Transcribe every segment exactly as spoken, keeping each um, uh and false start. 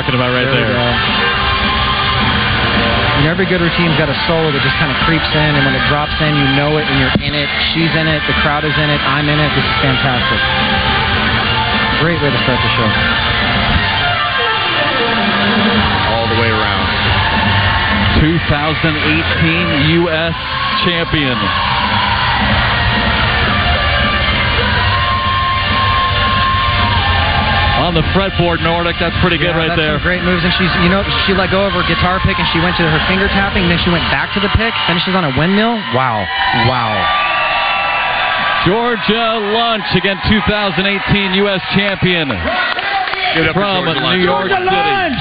talking about right there. there. And every good routine's got a solo that just kind of creeps in, and when it drops in, you know it, and you're in it. She's in it, the crowd is in it, I'm in it. This is fantastic. Great way to start the show. All the way around. twenty eighteen U S champion. On the fretboard, Nordic. That's pretty good yeah, right that's there. Some great moves, and she's, you know, she let go of her guitar pick, and she went to her finger tapping, then she went back to the pick, finishes on a windmill. Wow. Wow. Georgia Lunch, again, two thousand eighteen U S champion from New York Georgia City. Lunch.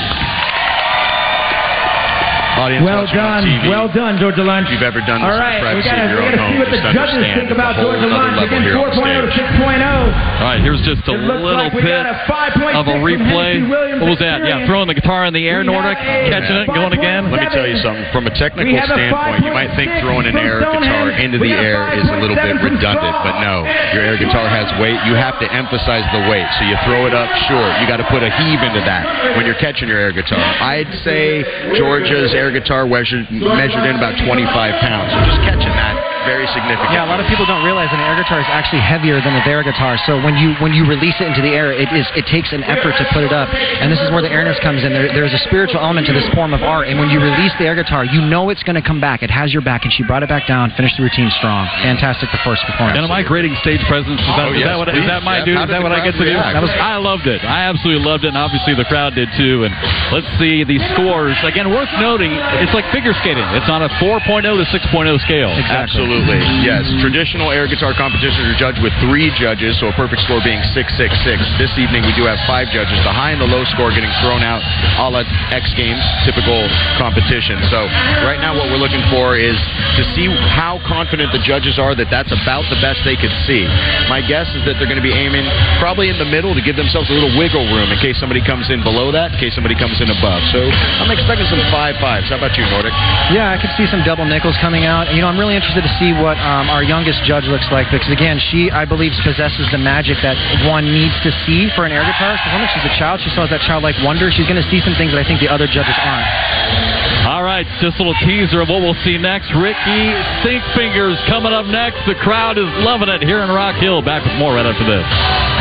Audience well done, on T V. well done, Georgia Lunch. If you've ever done this All in right, the we privacy gotta, of your we own gotta see home, what the just judges understand think it's about a whole Georgia other Lunch level against here four on point oh to stage. six point oh. All right, here's just a It looks little like we bit got a five point of a six from replay. Hennessy Williams What was that? Yeah, experience. throwing the guitar in the air, We Nordic, got a catching it, going again. Let me tell you something. From a technical We have a standpoint, you might think throwing an air guitar into the air is a little bit redundant, but no. Your air guitar has weight. You have to emphasize the weight. So you throw it up short. You got to put a heave into that when you're catching your air guitar. I'd say Georgia's air guitar measured, measured in about twenty-five pounds. So just catching that, very significant. Yeah, a lot of people don't realize an air guitar is actually heavier than a their guitar. So when you when you release it into the air, it is it takes an effort to put it up. And this is where the airness comes in. There, there's a spiritual element to this form of art. And when you release the air guitar, you know it's going to come back. It has your back. And she brought it back down, finished the routine strong. Fantastic the first performance. And am I grading stage presence? Is that, Oh, is yes, that what, please. is that my Yeah. dude? How Is did that the what I get to crowd do? react? That was, I loved it. I absolutely loved it, and obviously the crowd did too. And let's see the scores. Again, worth noting, it's like figure skating. It's on a four point oh to six point oh scale. Exactly. Absolutely, yes. Traditional air guitar competitions are judged with three judges, so a perfect score being six six six. This evening we do have five judges. The high and the low score getting thrown out a la X Games, typical competition. So right now what we're looking for is to see how confident the judges are that that's about the best they could see. My guess is that they're going to be aiming probably in the middle to give themselves a little wiggle room in case somebody comes in below that, in case somebody comes in above. So I'm expecting some five fives. How about you, Nordic? Yeah, I could see some double nickels coming out. You know, I'm really interested to see what um, our youngest judge looks like because, again, she, I believe, possesses the magic that one needs to see for an air guitarist. Because when she's a child, she still has that childlike wonder. She's going to see some things that I think the other judges aren't. All right, just a little teaser of what we'll see next. Ricky Stinkfingers coming up next. The crowd is loving it here in Rock Hill. Back with more right after this.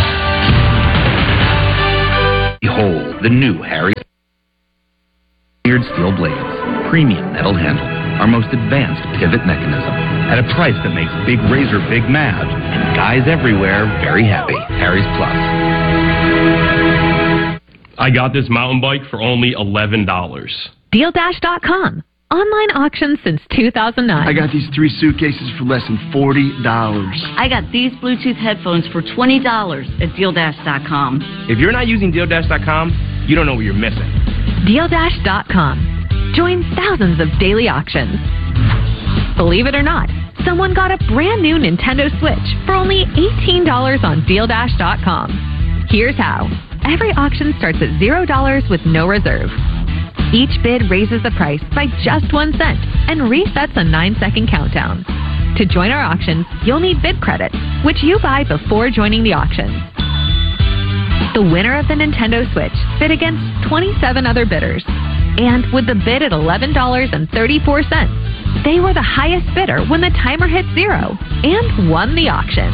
Behold, the new Harry Steel Blades. Premium metal handle. Our most advanced pivot mechanism. At a price that makes Big Razor Big mad. And guys everywhere very happy. Harry's Plus. I got this mountain bike for only eleven dollars. Deal Dash dot com. Online auction since two thousand nine. I got these three suitcases for less than forty dollars. I got these Bluetooth headphones for twenty dollars at Deal Dash dot com. If you're not using Deal Dash dot com, you don't know what you're missing. Deal Dash dot com. Join thousands of daily auctions. Believe it or not, someone got a brand new Nintendo Switch for only eighteen dollars on Deal Dash dot com. Here's how. Every auction starts at zero dollars with no reserve. Each bid raises the price by just one cent and resets a nine second countdown. To join our auctions, you'll need bid credits, which you buy before joining the auction. The winner of the Nintendo Switch bid against twenty-seven other bidders. And with the bid at eleven dollars and thirty-four cents, they were the highest bidder when the timer hit zero and won the auction.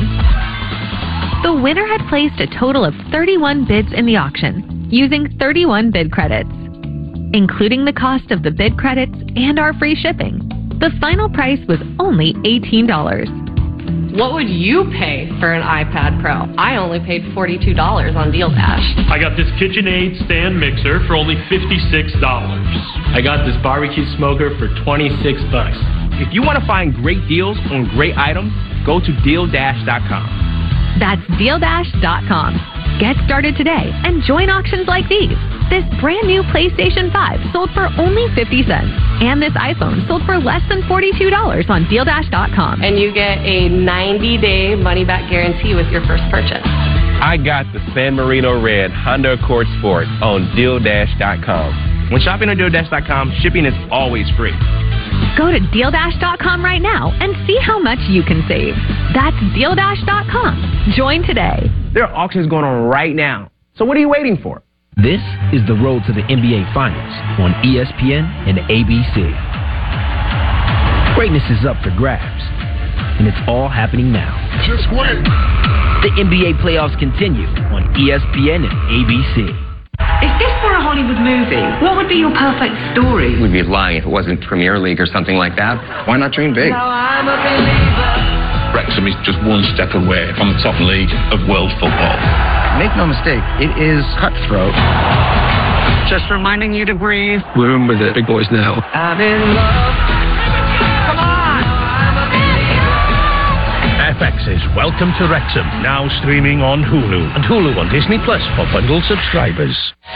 The winner had placed a total of thirty-one bids in the auction, using thirty-one bid credits. Including the cost of the bid credits and our free shipping, the final price was only eighteen dollars. What would you pay for an iPad Pro? I only paid forty-two dollars on Deal Dash. I got this KitchenAid stand mixer for only fifty-six dollars. I got this barbecue smoker for twenty-six bucks. If you want to find great deals on great items, go to Deal Dash dot com. That's Deal Dash dot com. Get started today and join auctions like these. This brand new PlayStation five sold for only fifty cents. And this iPhone sold for less than forty-two dollars on Deal Dash dot com. And you get a ninety day money-back guarantee with your first purchase. I got the San Marino Red Honda Accord Sport on Deal Dash dot com. When shopping on Deal Dash dot com, shipping is always free. Go to Deal Dash dot com right now and see how much you can save. That's Deal Dash dot com. Join today. There are auctions going on right now. So what are you waiting for? This is the road to the N B A Finals on E S P N and A B C. Greatness is up for grabs, and it's all happening now. Just wait. The N B A playoffs continue on E S P N and A B C. If this were a Hollywood movie, what would be your perfect story? We'd be lying if it wasn't Premier League or something like that. Why not dream big? Now I'm a believer. Wrexham is just one step away from the top league of world football. Make no mistake, it is cutthroat. Just reminding you to breathe. We're in with it, big boys now. I'm in love. Come on! F X's Welcome to Wrexham, now streaming on Hulu and Hulu on Disney Plus for bundle subscribers.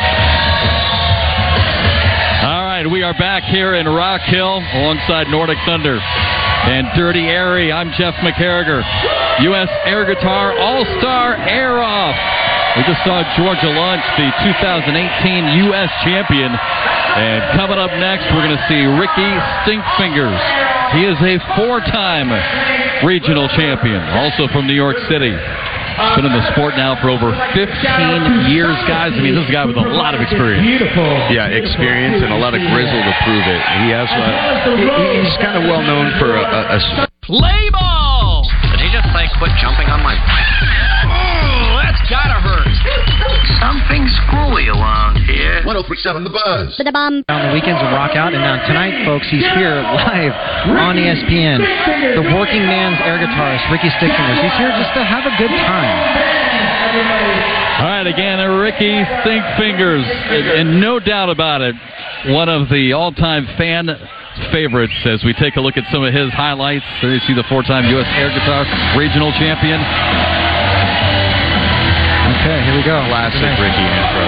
All right, we are back here in Rock Hill alongside Nordic Thunder and Dirty Airy. I'm Jeff McCarriger. U S Air Guitar All-Star Air Off. We just saw Georgia Lunch, the two thousand eighteen U S champion. And coming up next, we're going to see Ricky Stinkfingers. He is a four-time regional champion, also from New York City. Been in the sport now for over fifteen years, guys. I mean, this is a guy with a lot of experience. Yeah, experience and a lot of grizzle to prove it. He has. Uh, he's kind of well known for a. a, a Play ball! Did he just say quit jumping on my... Oh, that's gotta hurt. Something screwy around here. one oh three point seven The Buzz. On the weekends of Rock Out, and now tonight, folks, he's here live on E S P N. The working man's air guitarist, Ricky Stinkfingers. He's here just to have a good time. All right, again, Ricky Stinkfingers, and no doubt about it, one of the all-time fan favorites as we take a look at some of his highlights. There you see the four-time U S Air Guitar Regional Champion. Okay, here we go. Classic Ricky intro.